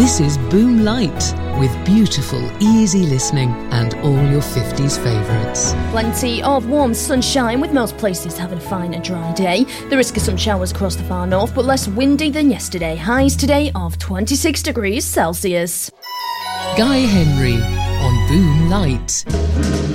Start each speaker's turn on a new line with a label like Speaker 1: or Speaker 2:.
Speaker 1: This is Boom Light, with beautiful, easy listening and all your 50s favourites.
Speaker 2: Plenty of warm sunshine, with most places having a fine and dry day. The risk of some showers across the far north, but less windy than yesterday. Highs today of 26 degrees Celsius.
Speaker 1: Guy Henry on Boom Light.